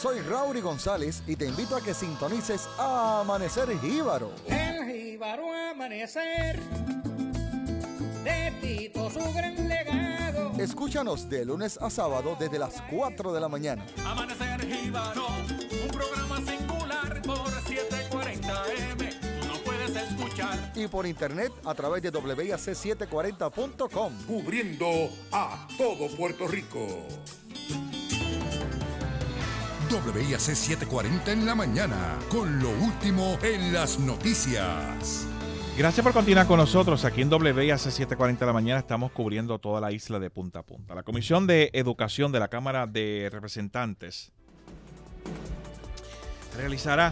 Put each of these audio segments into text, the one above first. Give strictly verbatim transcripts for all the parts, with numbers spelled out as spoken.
soy Raury González y te invito a que sintonices a Amanecer Jíbaro. El Jíbaro Amanecer, de Tito su gran legado. Escúchanos de lunes a sábado desde las cuatro de la mañana. Amanecer Jíbaro, un programa singular por setecientos cuarenta A M. Tú no puedes escuchar. Y por internet a través de doble I A C setecientos cuarenta punto com. Cubriendo a todo Puerto Rico. doble I A C setecientos cuarenta en la mañana, con lo último en las noticias. Gracias por continuar con nosotros aquí en doble I A C setecientos cuarenta de la mañana. Estamos cubriendo toda la isla de punta a punta. La Comisión de Educación de la Cámara de Representantes realizará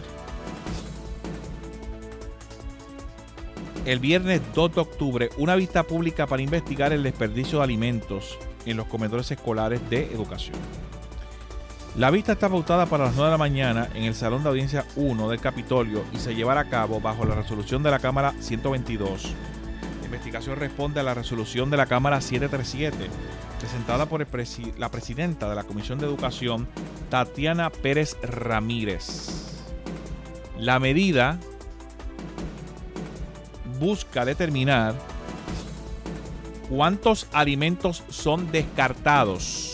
el viernes dos de octubre una vista pública para investigar el desperdicio de alimentos en los comedores escolares de educación. La vista está pautada para las nueve de la mañana en el Salón de Audiencia uno del Capitolio y se llevará a cabo bajo la resolución de la Cámara ciento veintidós. La investigación responde a la resolución de la Cámara setecientos treinta y siete, presentada por el presi- la presidenta de la Comisión de Educación, Tatiana Pérez Ramírez. La medida busca determinar cuántos alimentos son descartados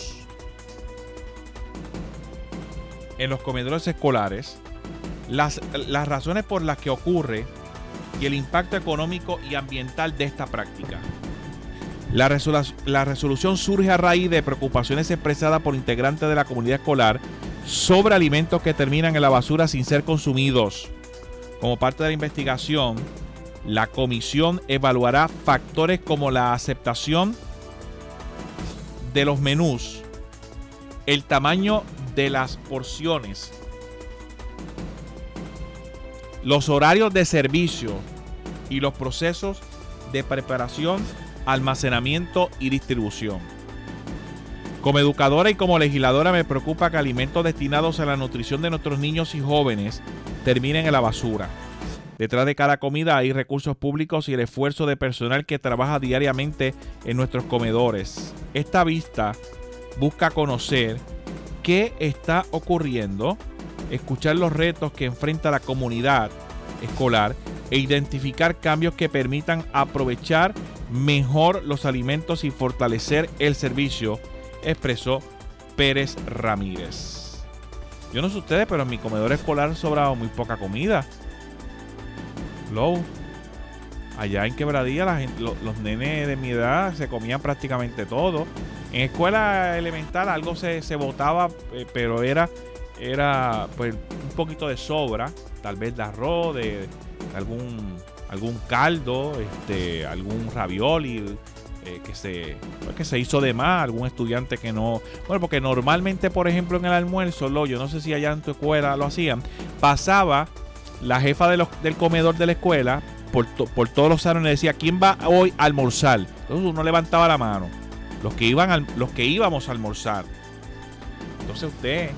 en los comedores escolares, las, las razones por las que ocurre y el impacto económico y ambiental de esta práctica. La, resolu- la resolución surge a raíz de preocupaciones expresadas por integrantes de la comunidad escolar sobre alimentos que terminan en la basura sin ser consumidos. Como parte de la investigación, la comisión evaluará factores como la aceptación de los menús, el tamaño de las porciones, los horarios de servicio y los procesos de preparación, almacenamiento y distribución. Como educadora y como legisladora me preocupa que alimentos destinados a la nutrición de nuestros niños y jóvenes terminen en la basura. Detrás de cada comida hay recursos públicos y el esfuerzo de personal que trabaja diariamente en nuestros comedores. Esta vista busca conocer qué está ocurriendo, escuchar los retos que enfrenta la comunidad escolar e identificar cambios que permitan aprovechar mejor los alimentos y fortalecer el servicio, expresó Pérez Ramírez. Yo no sé ustedes, pero en mi comedor escolar sobraba muy poca comida. Low. Allá en Quebradilla la gente, los, los nenes de mi edad se comían prácticamente todo. En escuela elemental algo se, se botaba, eh, pero era, era pues, un poquito de sobra, tal vez de arroz, de, de algún, algún caldo, este, algún ravioli eh, que, se, pues, que se hizo de más, algún estudiante que no... Bueno, porque normalmente, por ejemplo, en el almuerzo, lo, yo no sé si allá en tu escuela lo hacían, pasaba la jefa de los, del comedor de la escuela por, to, por todos los salones y decía, ¿quién va hoy a almorzar? Entonces uno levantaba la mano. Los que iban al, los que íbamos a almorzar. Entonces usted,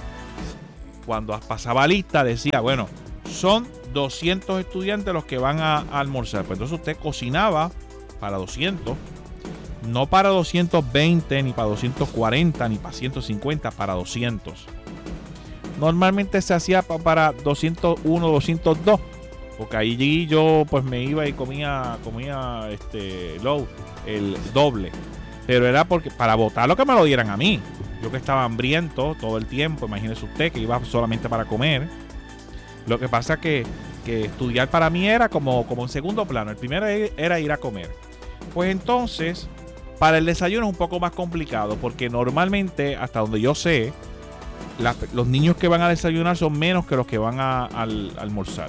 cuando pasaba lista, decía, bueno, son doscientos estudiantes los que van a, a almorzar. Pues entonces usted cocinaba para doscientos, no para doscientos veinte, ni para doscientos cuarenta, ni para ciento cincuenta, para doscientos. Normalmente se hacía para doscientos uno, doscientos dos, porque ahí yo pues me iba y comía, comía este low, el doble. Pero era porque para votar lo que me lo dieran a mí. Yo que estaba hambriento todo el tiempo, imagínese usted que iba solamente para comer. Lo que pasa que, que estudiar para mí era como, como en segundo plano. El primero era ir a comer. Pues entonces, para el desayuno es un poco más complicado, porque normalmente, hasta donde yo sé, la, los niños que van a desayunar son menos que los que van a, a, a almorzar.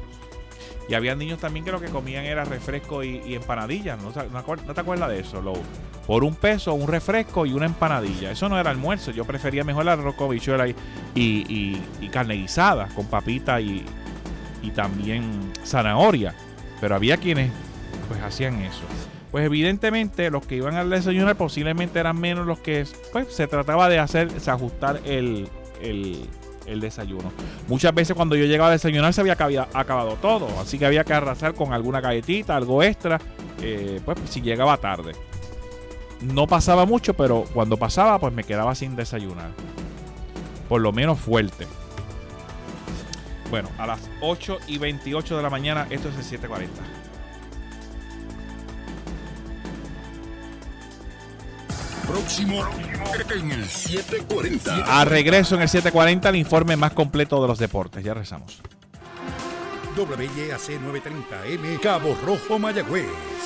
Y había niños también que lo que comían era refresco y, y empanadillas. ¿No, no, ¿No te acuerdas de eso? Lo, por un peso, un refresco y una empanadilla. Eso no era almuerzo. Yo prefería mejor el arroz con habichuela y, y, y, y carne guisada con papita y, y también zanahoria. Pero había quienes pues hacían eso. Pues evidentemente los que iban al desayunar posiblemente eran menos los que pues se trataba de hacer, de ajustar el, el, el desayuno. Muchas veces cuando yo llegaba a desayunar se había acabado todo, así que había que arrasar con alguna galletita, algo extra, eh, pues si llegaba tarde. No pasaba mucho, pero cuando pasaba pues me quedaba sin desayunar. por lo menos fuerte. Bueno, a las ocho y veintiocho de la mañana, esto es el siete cuarenta. Próximo en el siete cuarenta. A regreso en el siete cuarenta, el informe más completo de los deportes. Ya rezamos. W I A C novecientos treinta M, Cabo Rojo, Mayagüez.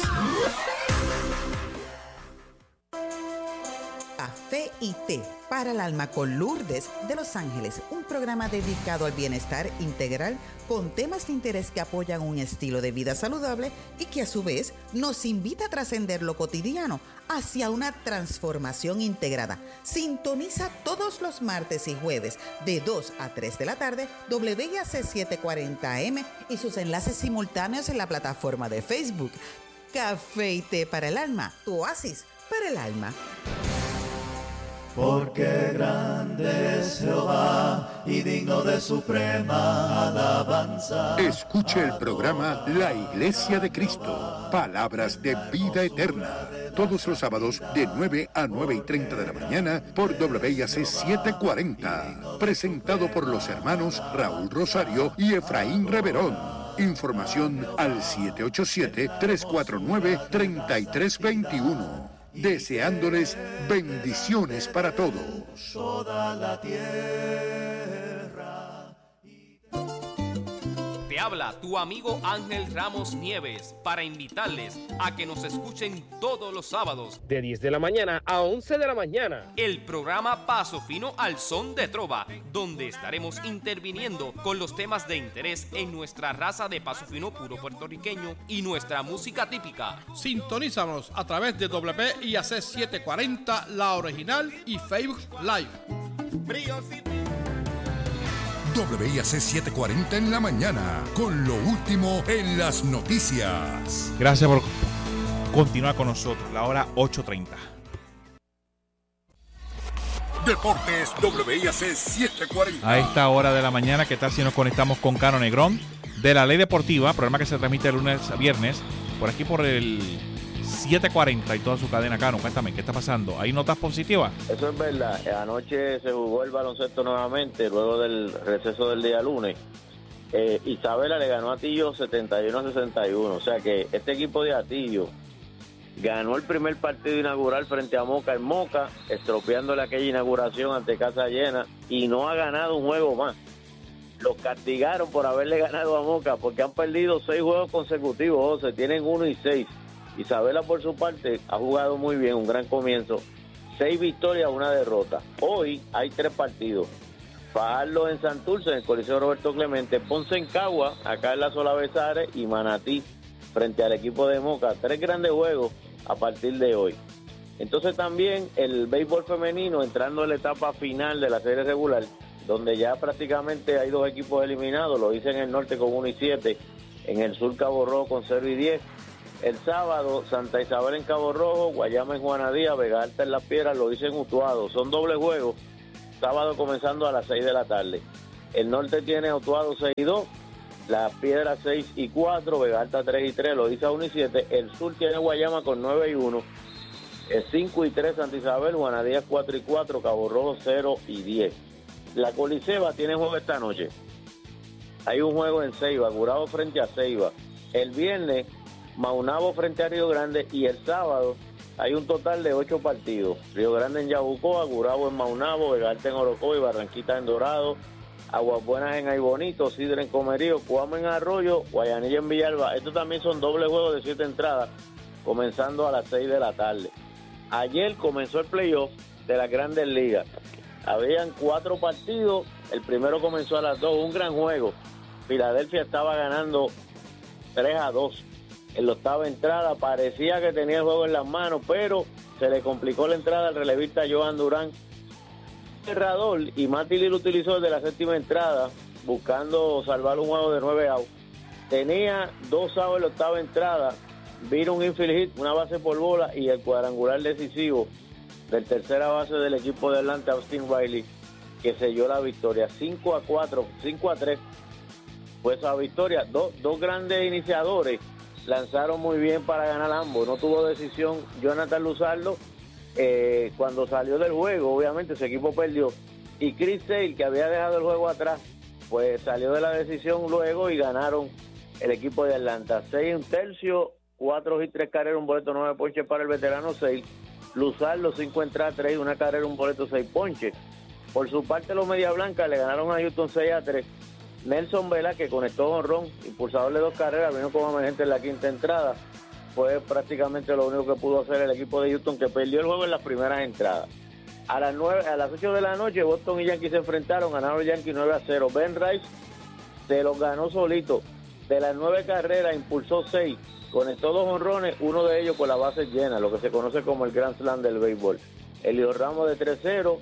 Café y té para el alma con Lourdes de Los Ángeles, un programa dedicado al bienestar integral con temas de interés que apoyan un estilo de vida saludable y que a su vez nos invita a trascender lo cotidiano hacia una transformación integrada. Sintoniza todos los martes y jueves de dos a tres de la tarde W I A C setecientos cuarenta M y sus enlaces simultáneos en la plataforma de Facebook. Café y té para el alma, tu oasis para el alma. Porque grande es Jehová y digno de suprema alabanza. Escuche el programa La Iglesia de Cristo, palabras de vida eterna, todos los sábados de nueve a nueve y treinta de la mañana por W I A C setecientos cuarenta, presentado por los hermanos Raúl Rosario y Efraín Reverón. Información al siete ocho siete, tres cuatro nueve, tres tres dos uno. Deseándoles bendiciones para todos. Toda la tierra. Te habla tu amigo Ángel Ramos Nieves para invitarles a que nos escuchen todos los sábados de diez de la mañana a once de la mañana. El programa Paso Fino al Son de Trova, donde estaremos interviniendo con los temas de interés en nuestra raza de paso fino puro puertorriqueño y nuestra música típica. Sintonízanos a través de W I A C setecientos cuarenta, la original y Facebook Live. W I A C setecientos cuarenta en la mañana, con lo último en las noticias. Gracias por continuar con nosotros. La hora ocho treinta. Deportes W I A C setecientos cuarenta. A esta hora de la mañana, ¿qué tal si nos conectamos con Cano Negrón de La Ley Deportiva? Programa que se transmite de lunes a viernes, por aquí por el setecientos cuarenta y toda su cadena. Cano, cuéntame, ¿qué está pasando? ¿Hay notas positivas? Eso es verdad. Anoche se jugó el baloncesto nuevamente, luego del receso del día lunes. Eh, Isabela le ganó a Atillo setenta y uno a sesenta y uno. O sea que este equipo de Atillo ganó el primer partido inaugural frente a Moca en Moca, estropeándole aquella inauguración ante casa llena, y no ha ganado un juego más. Los castigaron por haberle ganado a Moca porque han perdido seis juegos consecutivos. Se tienen uno y seis. Isabela, por su parte, ha jugado muy bien, un gran comienzo. Seis victorias, una derrota. Hoy hay tres partidos. Fajardo en Santurce, en el Coliseo Roberto Clemente. Ponce en Cagua, acá en la Sola Besares. Y Manatí, frente al equipo de Moca. Tres grandes juegos a partir de hoy. Entonces también el béisbol femenino entrando en la etapa final de la serie regular, donde ya prácticamente hay dos equipos eliminados. Lo hice en el norte con uno y siete. En el sur Cabo Rojo con cero y diez. El sábado, Santa Isabel en Cabo Rojo, Guayama en Juanadía, Vega Alta en Las Piedras, lo hice en Utuado. Son doble juegos, sábado comenzando a las seis de la tarde. El norte tiene a Utuado seis y dos, Las Piedras seis y cuatro, Vega Alta tres y tres, lo hice a uno y siete. El sur tiene Guayama con nueve y uno, el cinco y tres Santa Isabel, Juanadía cuatro y cuatro, Cabo Rojo cero y diez. La Coliseba tiene juego esta noche. Hay un juego en Ceiba, Gurabo frente a Ceiba. El viernes, Maunabo frente a Río Grande, y el sábado hay un total de ocho partidos. Río Grande en Yabucoa, Gurabo en Maunabo, Vega Alta en Orocovi, Barranquita en Dorado, Aguas Buenas en Aybonito, Sidra en Comerío, Cuamo en Arroyo, Guayanilla en Villalba. Estos también son doble juegos de siete entradas, comenzando a las seis de la tarde. Ayer comenzó el playoff de las Grandes Ligas. Habían cuatro partidos, el primero comenzó a las dos, un gran juego. Filadelfia estaba ganando tres a dos. En la octava entrada parecía que tenía el juego en las manos, pero se le complicó la entrada al relevista Joan Durán. Cerrador, y Mati Lee lo utilizó desde la séptima entrada, buscando salvar un juego de nueve outs. Tenía dos outs en la octava entrada, vino un infield hit, una base por bola, y el cuadrangular decisivo del tercera base del equipo de Atlanta, Austin Riley, que selló la victoria. cinco a cuatro, cinco a tres fue esa victoria. Dos, dos grandes iniciadores lanzaron muy bien para ganar ambos. No tuvo decisión Jonathan Luzardo. Eh, cuando salió del juego, obviamente su equipo perdió, y Chris Sale, que había dejado el juego atrás, pues salió de la decisión luego y ganaron el equipo de Atlanta. Seis y un tercio, cuatro y tres carreras, un boleto, nueve ponches para el veterano Sale. Luzardo, cinco entradas, tres, una carrera, un boleto, seis ponches. Por su parte, los Media Blancas le ganaron a Houston seis a tres. Nelson Vela, que conectó jonrón, impulsador de dos carreras, vino como emergente en la quinta entrada. Fue prácticamente lo único que pudo hacer el equipo de Houston, que perdió el juego en las primeras entradas. A las nueve, a las ocho de la noche, Boston y Yankees se enfrentaron, ganaron los Yankees nueve a cero. Ben Rice se los ganó solito. De las nueve carreras, impulsó seis, conectó dos jonrones, uno de ellos con la base llena, lo que se conoce como el Grand Slam del béisbol. Elio Ramos de tres cero,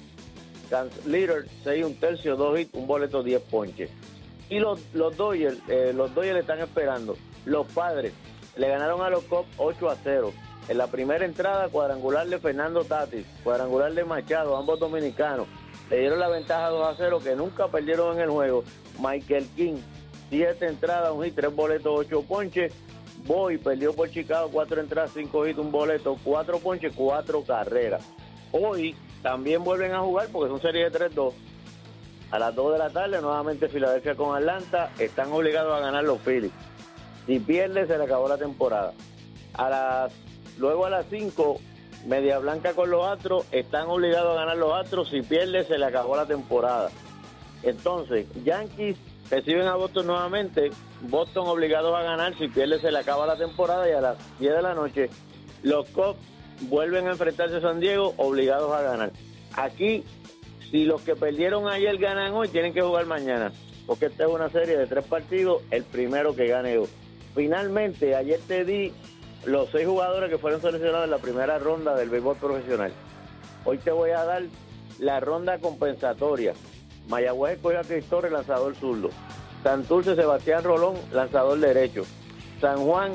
Leader, seis y un tercio, dos hits, un boleto, diez ponches. Y los, los Dodgers, eh, los Dodgers están esperando. Los Padres le ganaron a los Cubs ocho a cero. En la primera entrada, cuadrangular de Fernando Tatis, cuadrangular de Machado, ambos dominicanos. Le dieron la ventaja dos a cero, que nunca perdieron en el juego. Michael King, siete entradas, un hit, tres boletos, ocho ponches. Boy perdió por Chicago, cuatro entradas, cinco hits, un boleto, cuatro ponches, cuatro carreras. Hoy también vuelven a jugar porque son series de tres dos. A las dos de la tarde, nuevamente Filadelfia con Atlanta, están obligados a ganar los Phillies. Si pierde, se le acabó la temporada. A las, luego a las cinco, Media Blanca con los Astros, están obligados a ganar los Astros. Si pierde, se le acabó la temporada. Entonces, Yankees reciben a Boston nuevamente. Boston obligados a ganar. Si pierde, se le acaba la temporada. Y a las diez de la noche, los Cubs vuelven a enfrentarse a San Diego, obligados a ganar. Aquí, si los que perdieron ayer ganan hoy, tienen que jugar mañana, porque esta es una serie de tres partidos, el primero que gane hoy. Finalmente, ayer te di los seis jugadores que fueron seleccionados en la primera ronda del béisbol profesional. Hoy te voy a dar la ronda compensatoria. Mayagüez escogió a Cris Torres, lanzador zurdo. Santurce, Sebastián Rolón, lanzador derecho. San Juan,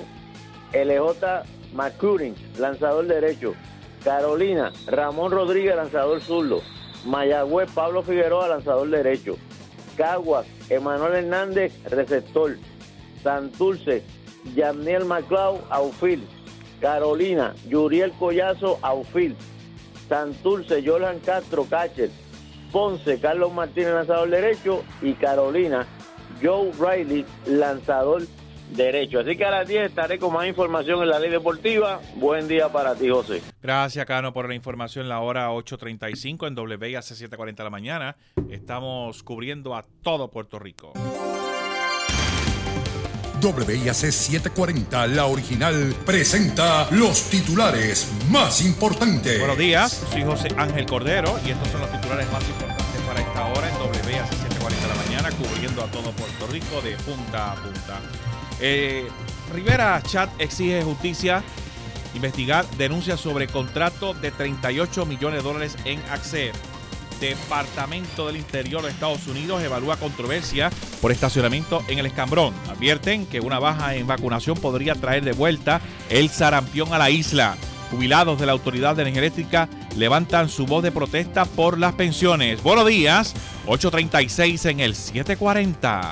L J McCurry, lanzador derecho. Carolina, Ramón Rodríguez, lanzador zurdo. Mayagüez, Pablo Figueroa, lanzador derecho. Caguas, Emanuel Hernández, receptor. Santurce, Yamniel McLeod, outfield. Carolina, Yuriel Collazo, outfield. Santurce, Johan Castro, catcher. Ponce, Carlos Martínez, lanzador derecho. Y Carolina, Joe Riley, lanzador derecho. Así que a las diez estaré con más información en la Ley Deportiva. Buen día para ti, José. Gracias, Cano, por la información. La hora ocho treinta y cinco en W I A C setecientos cuarenta de la mañana. Estamos cubriendo a todo Puerto Rico. W I A C setecientos cuarenta, la original, presenta los titulares más importantes. Buenos días, soy José Ángel Cordero y estos son los titulares más importantes para esta hora en W I A C setecientos cuarenta de la mañana, cubriendo a todo Puerto Rico de punta a punta. Eh, Rivera Chat exige justicia, investigar denuncias sobre contrato de treinta y ocho millones de dólares en Acceder. Departamento del Interior de Estados Unidos evalúa controversia por estacionamiento en el Escambrón. Advierten que una baja en vacunación podría traer de vuelta el sarampión a la isla. Jubilados de la Autoridad de Energía Eléctrica levantan su voz de protesta por las pensiones. Buenos días, ocho treinta y seis en el setecientos cuarenta.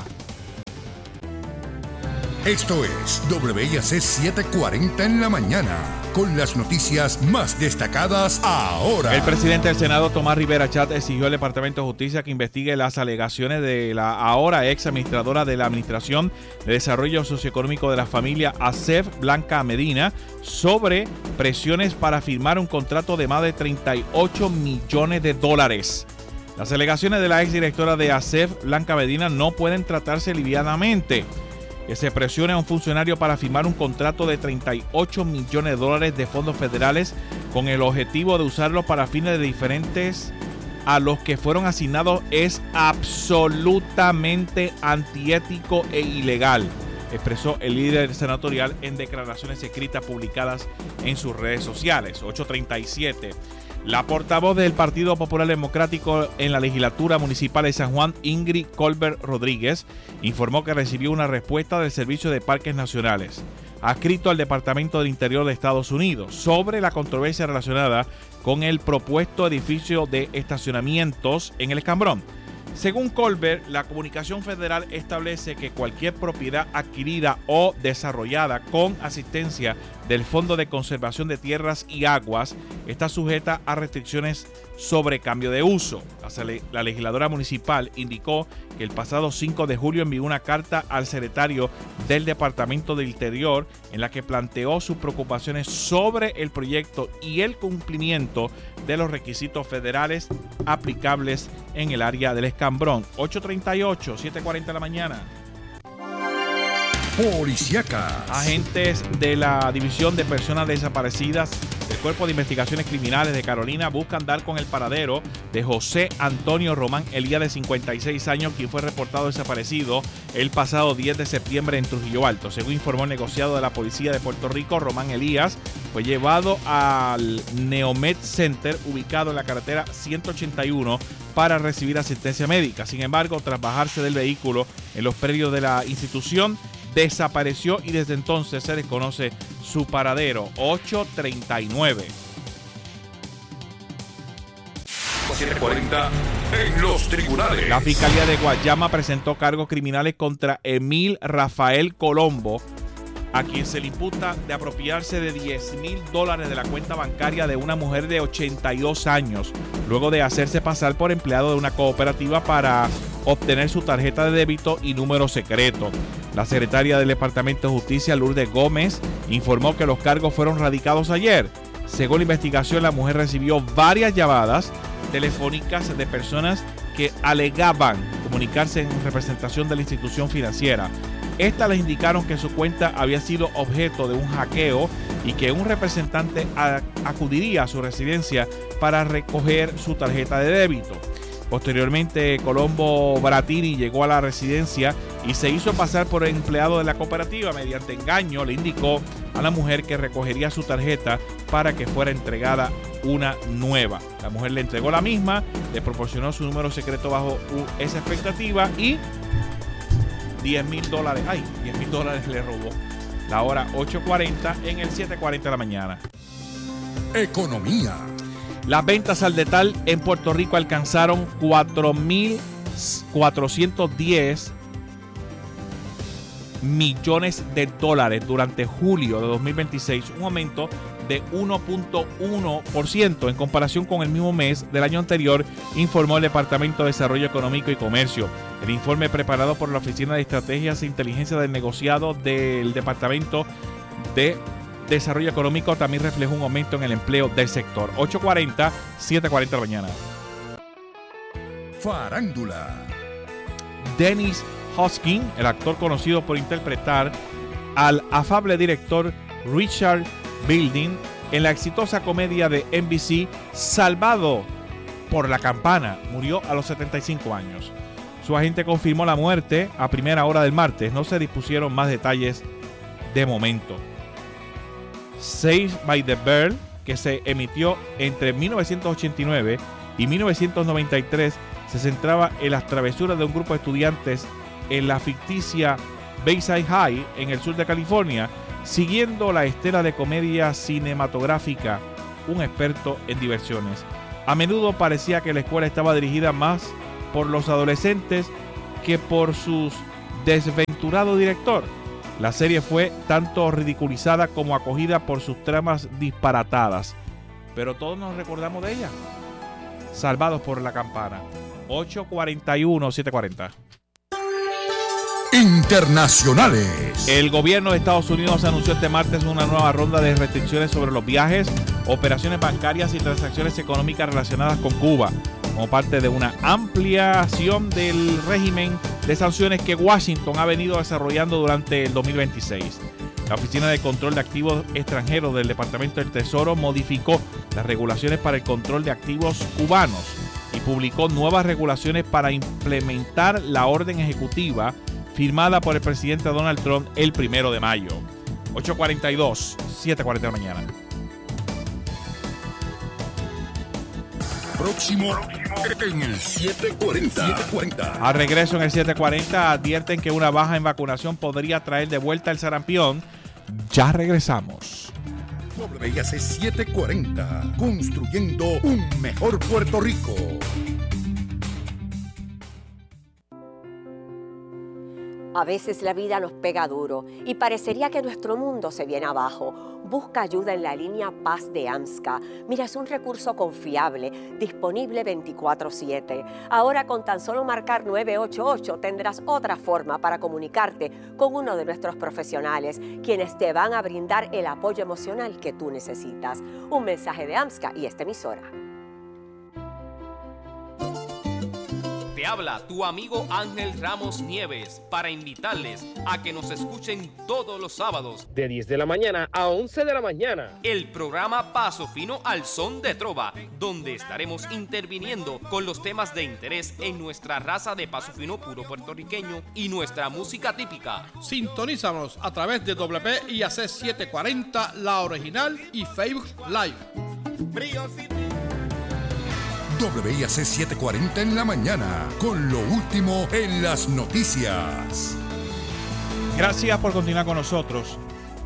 Esto es W I A C setecientos cuarenta en la mañana, con las noticias más destacadas ahora. El presidente del Senado, Tomás Rivera Chat, exigió al Departamento de Justicia que investigue las alegaciones de la ahora ex administradora de la Administración de Desarrollo Socioeconómico de la Familia, ASEF, Blanca Medina, sobre presiones para firmar un contrato de más de treinta y ocho millones de dólares. Las alegaciones de la exdirectora de ASEF, Blanca Medina, no pueden tratarse livianamente. Que se presione a un funcionario para firmar un contrato de treinta y ocho millones de dólares de fondos federales con el objetivo de usarlos para fines diferentes a los que fueron asignados es absolutamente antiético e ilegal, expresó el líder senatorial en declaraciones escritas publicadas en sus redes sociales. ocho treinta y siete. La portavoz del Partido Popular Democrático en la legislatura municipal de San Juan, Ingrid Colbert Rodríguez, informó que recibió una respuesta del Servicio de Parques Nacionales, adscrito al Departamento del Interior de Estados Unidos, sobre la controversia relacionada con el propuesto edificio de estacionamientos en el Escambrón. Según Colbert, la Comunicación Federal establece que cualquier propiedad adquirida o desarrollada con asistencia del Fondo de Conservación de Tierras y Aguas está sujeta a restricciones sobre cambio de uso. La legisladora municipal indicó que el pasado cinco de julio envió una carta al secretario del Departamento del Interior en la que planteó sus preocupaciones sobre el proyecto y el cumplimiento de los requisitos federales aplicables en el área del Escambrón. ocho treinta y ocho, siete cuarenta de la mañana. Policíacas. Agentes de la División de Personas Desaparecidas del Cuerpo de Investigaciones Criminales de Carolina buscan dar con el paradero de José Antonio Román Elías, de cincuenta y seis años, quien fue reportado desaparecido el pasado diez de septiembre en Trujillo Alto. Según informó el negociado de la Policía de Puerto Rico, Román Elías fue llevado al Neomed Center, ubicado en la carretera ciento ochenta y uno, para recibir asistencia médica. Sin embargo, tras bajarse del vehículo en los predios de la institución, desapareció y desde entonces se desconoce su paradero. ocho treinta y nueve. siete cuarenta en los tribunales. La Fiscalía de Guayama presentó cargos criminales contra Emil Rafael Colombo, a quien se le imputa de apropiarse de diez mil dólares de la cuenta bancaria de una mujer de ochenta y dos años, luego de hacerse pasar por empleado de una cooperativa para obtener su tarjeta de débito y número secreto. La secretaria del Departamento de Justicia, Lourdes Gómez, informó que los cargos fueron radicados ayer. Según la investigación, la mujer recibió varias llamadas telefónicas de personas que alegaban comunicarse en representación de la institución financiera. Estas les indicaron que su cuenta había sido objeto de un hackeo y que un representante acudiría a su residencia para recoger su tarjeta de débito. Posteriormente, Colombo Baratini llegó a la residencia y se hizo pasar por el empleado de la cooperativa. Mediante engaño, le indicó a la mujer que recogería su tarjeta para que fuera entregada una nueva. La mujer le entregó la misma, le proporcionó su número secreto bajo esa expectativa y diez mil dólares. Ay, diez mil dólares le robó. La hora ocho cuarenta en el siete cuarenta de la mañana. Economía. Las ventas al detalle en Puerto Rico alcanzaron cuatro mil cuatrocientos diez millones de dólares durante julio de dos mil veintiséis, un aumento de uno punto uno por ciento en comparación con el mismo mes del año anterior, informó el Departamento de Desarrollo Económico y Comercio. El informe, preparado por la Oficina de Estrategias e Inteligencia del Negociado del Departamento de Desarrollo Económico, también reflejó un aumento en el empleo del sector. ocho cuarenta, siete cuarenta de la mañana. Farándula. Dennis Hoskin, el actor conocido por interpretar al afable director Richard Building en la exitosa comedia de N B C Salvado por la Campana, murió a los setenta y cinco años. Su agente confirmó la muerte a primera hora del martes. No se dispusieron más detalles de momento. Saved by the Bell, que se emitió entre mil novecientos ochenta y nueve y mil novecientos noventa y tres, se centraba en las travesuras de un grupo de estudiantes en la ficticia Bayside High en el sur de California, siguiendo la estela de comedia cinematográfica Un experto en diversiones. A menudo parecía que la escuela estaba dirigida más por los adolescentes que por su desventurado director. La serie fue tanto ridiculizada como acogida por sus tramas disparatadas, pero todos nos recordamos de ella. Salvados por la Campana. ocho cuarenta y uno, siete cuarenta. Internacionales. El gobierno de Estados Unidos anunció este martes una nueva ronda de restricciones sobre los viajes, operaciones bancarias y transacciones económicas relacionadas con Cuba, como parte de una ampliación del régimen de sanciones que Washington ha venido desarrollando durante el dos mil veintiséis. La Oficina de Control de Activos Extranjeros del Departamento del Tesoro modificó las regulaciones para el control de activos cubanos y publicó nuevas regulaciones para implementar la orden ejecutiva firmada por el presidente Donald Trump el primero de mayo. ocho cuarenta y dos, siete cuarenta de la mañana. Próximo en el siete cuarenta. Al regreso en el siete cuarenta, advierten que una baja en vacunación podría traer de vuelta el sarampión. Ya regresamos. W I A C siete cuarenta, construyendo un mejor Puerto Rico. A veces la vida nos pega duro y parecería que nuestro mundo se viene abajo. Busca ayuda en la línea Paz de AMSCA. Mira, es un recurso confiable, disponible veinticuatro siete. Ahora con tan solo marcar nueve ocho ocho tendrás otra forma para comunicarte con uno de nuestros profesionales, quienes te van a brindar el apoyo emocional que tú necesitas. Un mensaje de AMSCA y esta emisora. Te habla tu amigo Ángel Ramos Nieves para invitarles a que nos escuchen todos los sábados de diez de la mañana a once de la mañana. El programa Paso Fino al Son de Trova, donde estaremos interviniendo con los temas de interés en nuestra raza de paso fino puro puertorriqueño y nuestra música típica. Sintonízanos a través de W P I A C setecientos cuarenta, La Original y Facebook Live. W I A C setecientos cuarenta en la mañana, con lo último en las noticias. Gracias por continuar con nosotros.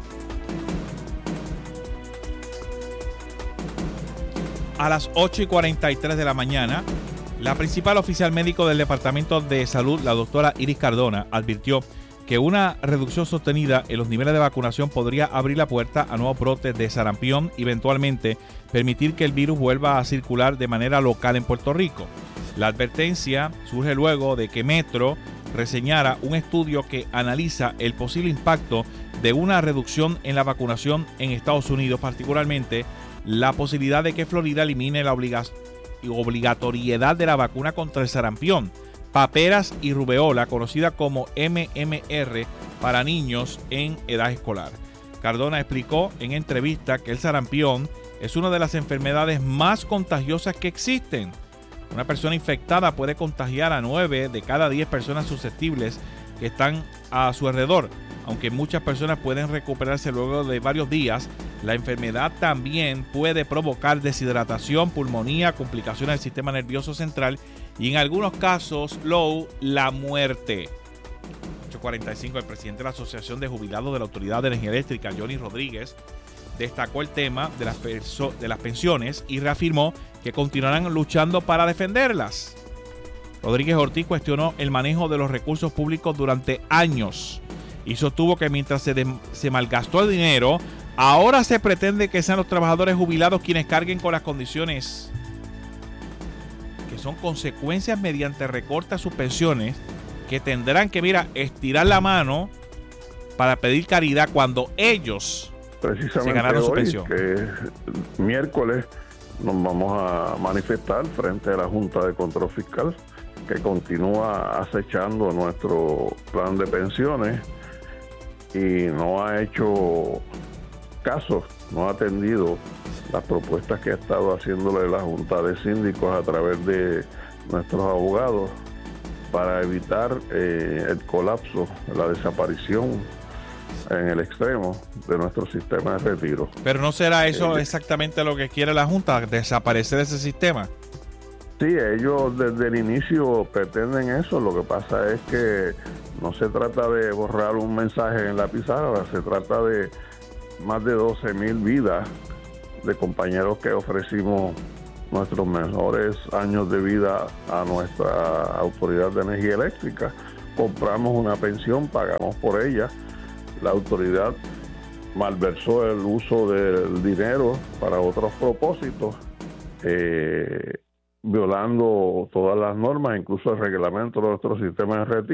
A las ocho y cuarenta y tres de la mañana, la principal oficial médico del Departamento de Salud, la doctora Iris Cardona, advirtió que una reducción sostenida en los niveles de vacunación podría abrir la puerta a nuevos brotes de sarampión y eventualmente permitir que el virus vuelva a circular de manera local en Puerto Rico. La advertencia surge luego de que Metro reseñara un estudio que analiza el posible impacto de una reducción en la vacunación en Estados Unidos, particularmente la posibilidad de que Florida elimine la obliga- obligatoriedad de la vacuna contra el sarampión, paperas y rubeola, conocida como M M R, para niños en edad escolar. Cardona explicó en entrevista que el sarampión es una de las enfermedades más contagiosas que existen. Una persona infectada puede contagiar a nueve de cada diez personas susceptibles que están a su alrededor. Aunque muchas personas pueden recuperarse luego de varios días, la enfermedad también puede provocar deshidratación, pulmonía, complicaciones del sistema nervioso central y en algunos casos, Low, la muerte. ocho cuarenta y cinco, el presidente de la Asociación de Jubilados de la Autoridad de Energía Eléctrica, Johnny Rodríguez, destacó el tema de las, perso- de las pensiones y reafirmó que continuarán luchando para defenderlas. Rodríguez Ortiz cuestionó el manejo de los recursos públicos durante años y sostuvo que mientras se, de- se malgastó el dinero, ahora se pretende que sean los trabajadores jubilados quienes carguen con las condiciones que son consecuencias mediante recorte a sus pensiones, que tendrán que, mira, estirar la mano para pedir caridad cuando ellos se ganaron su hoy, pensión. Que es miércoles nos vamos a manifestar frente a la Junta de Control Fiscal, que continúa acechando nuestro plan de pensiones y no ha hecho caso, no ha atendido las propuestas que ha estado haciéndole la Junta de Síndicos a través de nuestros abogados para evitar eh, el colapso, la desaparición en el extremo de nuestro sistema de retiro. Pero ¿no será eso Eh, exactamente lo que quiere la Junta, desaparecer ese sistema? Sí, ellos desde el inicio pretenden eso. Lo que pasa es que no se trata de borrar un mensaje en la pizarra, se trata de más de doce mil vidas de compañeros que ofrecimos nuestros mejores años de vida a nuestra Autoridad de Energía Eléctrica. Compramos una pensión, pagamos por ella. La autoridad malversó el uso del dinero para otros propósitos, eh, violando todas las normas, incluso el reglamento de nuestro sistema de retiro.